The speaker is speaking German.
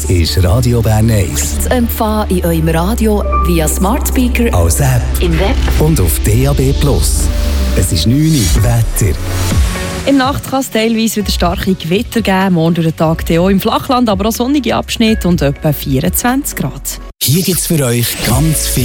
ist Radio Bern 1. Zu empfangen in eurem Radio via Smart Speaker, als App im Web und auf DAB+. Es ist 9 Uhr, Wetter. In der Nacht kann es teilweise wieder starke Gewitter geben. Morgen durch den Tag auch im Flachland, aber auch sonnige Abschnitte und etwa 24 Grad. Hier gibt es für euch ganz viel